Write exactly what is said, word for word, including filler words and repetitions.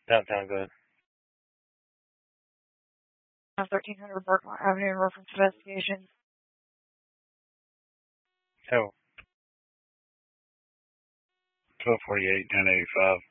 Downtown, go ahead. thirteen hundred Berkmont Avenue in reference investigation. Oh. twelve forty-eight, ten eighty-five.